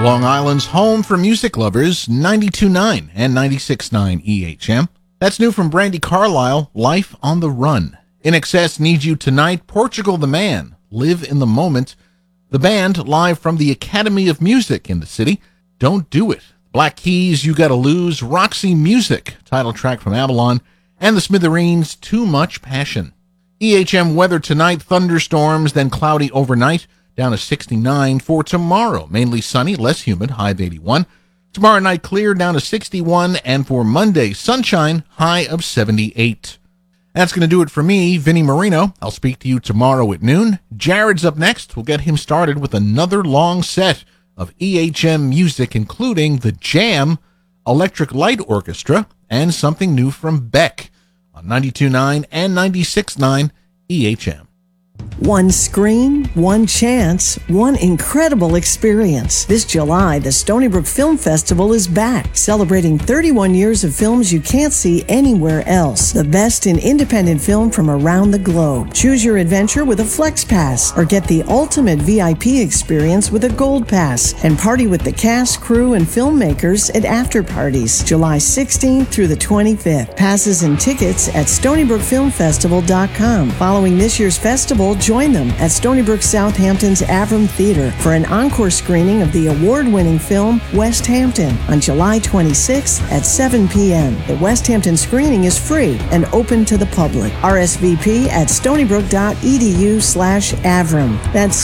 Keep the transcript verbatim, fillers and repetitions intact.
Long Island's home for music lovers, ninety-two point nine and ninety-six point nine E H M. That's new from Brandy Carlisle, Life on the Run. In Excess, Need You Tonight, Portugal the Man, Live in the Moment. The band, live from the Academy of Music in the city, Don't Do It. Black Keys, You Gotta Lose, Roxy Music, title track from Avalon, and the Smithereens, Too Much Passion. E H M weather tonight, thunderstorms, then cloudy overnight, down to sixty-nine. For tomorrow, mainly sunny, less humid, high of eighty-one. Tomorrow night, clear, down to sixty-one. And for Monday, sunshine, high of seventy-eight. That's going to do it for me, Vinnie Marino. I'll speak to you tomorrow at noon. Jared's up next. We'll get him started with another long set of E H M music, including The Jam, Electric Light Orchestra, and something new from Beck on ninety-two point nine and ninety-six point nine E H M. One screen, one chance, one incredible experience. This July, the Stony Brook Film Festival is back, celebrating thirty-one years of films you can't see anywhere else. The best in independent film from around the globe. Choose your adventure with a Flex Pass, or get the ultimate V I P experience with a Gold Pass, and party with the cast, crew, and filmmakers at after parties. July sixteenth through the twenty-fifth. Passes and tickets at stony brook film festival dot com. Following this year's festival, join them at Stony Brook Southampton's Avram Theater for an encore screening of the award-winning film West Hampton on July twenty-sixth at seven p.m. The West Hampton screening is free and open to the public. R S V P at stony brook dot e d u slash Avram. That's